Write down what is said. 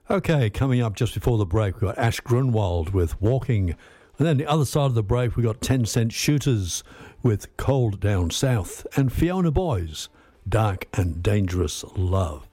Okay, coming up just before the break, we've got Ash Grunwald with Walking. And then the other side of the break, we've got 10 Cent Shooters with Cold Down South. And Fiona Boys, Dark and Dangerous Love.